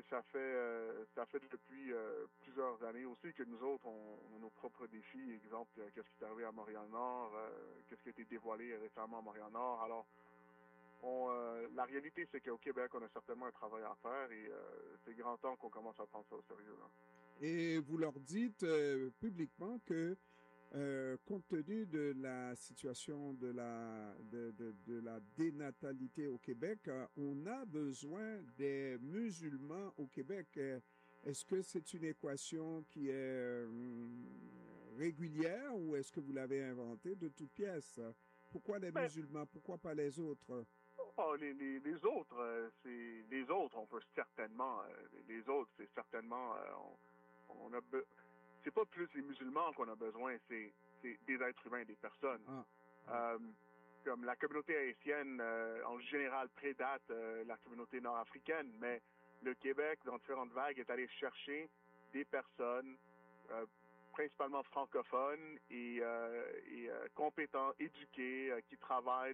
ça fait depuis plusieurs années aussi que nous autres, on a nos propres défis. Exemple, qu'est-ce qui est arrivé à Montréal-Nord, qu'est-ce qui a été dévoilé récemment à Montréal-Nord. Alors, la réalité, c'est qu'au Québec, on a certainement un travail à faire et c'est grand temps qu'on commence à prendre ça au sérieux. Là. Et vous leur dites publiquement que compte tenu de la situation de la dénatalité au Québec, on a besoin des musulmans au Québec. Est-ce que c'est une équation qui est régulière ou est-ce que vous l'avez inventée de toutes pièces? Pourquoi les Mais musulmans? Pourquoi pas les autres? oh, les autres, c'est les autres, on peut certainement, les autres, c'est certainement, on a, c'est pas plus les musulmans qu'on a besoin, c'est des êtres humains, des personnes. Ah, ah. Euh, comme la communauté haïtienne, en général, prédate la communauté nord-africaine, mais le Québec, dans différentes vagues, est allé chercher des personnes, principalement francophones et compétents, éduqués, qui travaillent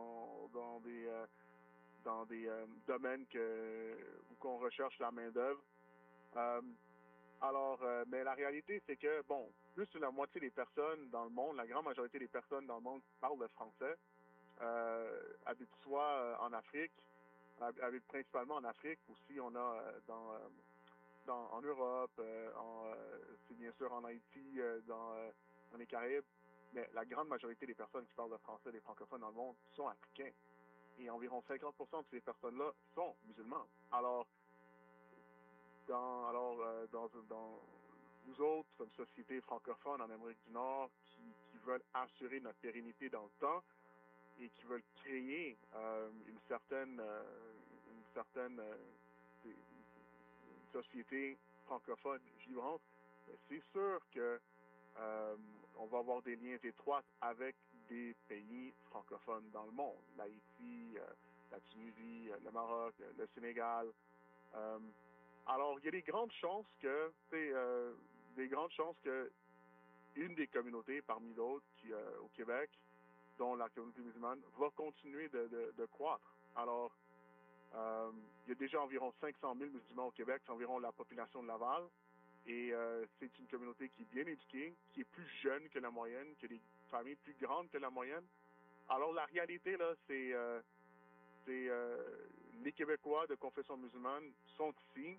dans des domaines où qu'on recherche la main-d'œuvre. Euh, mais la réalité, c'est que, bon, plus de la moitié des personnes dans le monde, la grande majorité des personnes dans le monde parlent le français, habitent soit en Afrique, habitent principalement en Afrique, aussi on a en Europe, c'est bien sûr en Haïti, dans les Caraïbes, mais la grande majorité des personnes qui parlent le français, des francophones dans le monde, sont africains. Et environ 50% de ces personnes-là sont musulmans. Alors, dans nous autres, comme société francophone en Amérique du Nord, qui veulent assurer notre pérennité dans le temps et qui veulent créer une société francophone vivante, c'est sûr que on va avoir des liens étroits avec des pays francophones dans le monde, l'Haïti, la Tunisie, le Maroc, le Sénégal. Euh, alors, il y a des grandes chances que, une des communautés parmi d'autres au Québec, dont la communauté musulmane, va continuer de croître. Alors, il y a déjà environ 500 000 musulmans au Québec, c'est environ la population de Laval. Et c'est une communauté qui est bien éduquée, qui est plus jeune que la moyenne, qui a des familles plus grandes que la moyenne. Alors, la réalité, là, c'est les Québécois de confession musulmane sont ici.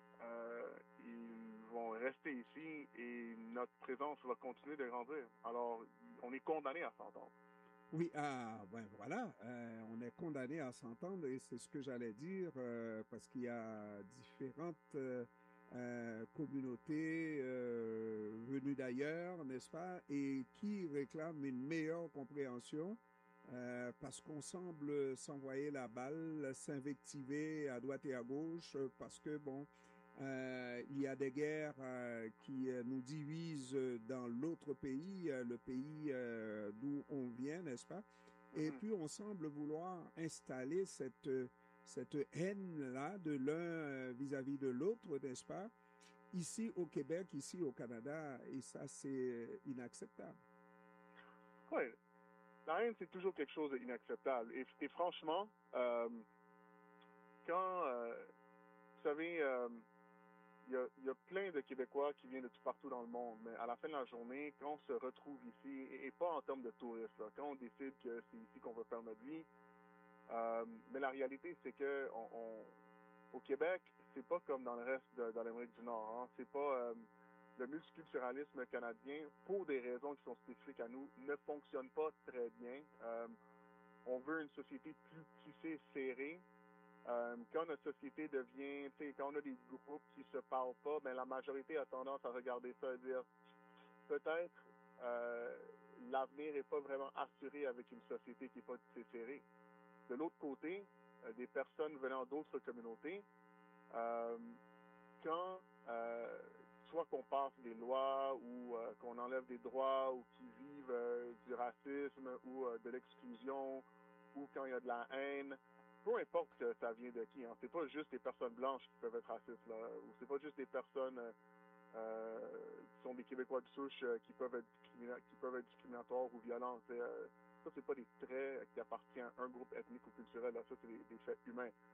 Ils vont rester ici et notre présence va continuer de grandir. Alors, on est condamné à s'entendre. Oui, ah, ben voilà, on est condamné à s'entendre et c'est ce que j'allais dire parce qu'il y a différentes communautés venues d'ailleurs, n'est-ce pas, et qui réclament une meilleure compréhension parce qu'on semble s'envoyer la balle, s'invectiver à droite et à gauche parce que, bon, il y a des guerres qui nous divisent dans l'autre pays, le pays d'où on vient, n'est-ce pas? Et Mhm. puis on semble vouloir installer cette haine-là de l'un vis-à-vis de l'autre, n'est-ce pas? Ici au Québec, ici au Canada, et ça c'est inacceptable. Oui, la haine, c'est toujours quelque chose d'inacceptable. Et franchement, quand, vous savez, il y a plein de Québécois qui viennent de tout partout dans le monde, mais à la fin de la journée, quand on se retrouve ici, et pas en termes de touristes, là, quand on décide que c'est ici qu'on veut faire notre vie, mais la réalité, c'est que au Québec, c'est pas comme dans le reste de l'Amérique du Nord. Hein. C'est pas le multiculturalisme canadien, pour des raisons qui sont spécifiques à nous, ne fonctionne pas très bien. On veut une société plus tissée, serrée. Quand notre société devient, quand on a des groupes qui se parlent pas, ben la majorité a tendance à regarder ça et dire peut-être l'avenir n'est pas vraiment assuré avec une société qui n'est pas tissée serrée. De l'autre côté, des personnes venant d'autres communautés, euh, quand soit qu'on passe des lois ou qu'on enlève des droits ou qui vivent du racisme ou de l'exclusion ou quand il y a de la haine, peu importe que ça vient de qui, hein, c'est pas juste des personnes blanches qui peuvent être racistes là, ou c'est pas juste des personnes qui sont des Québécois de souche qui peuvent être discriminatoires ou violents. Ça, c'est pas des traits qui appartiennent à un groupe ethnique ou culturel. Là. Ça, c'est des faits humains.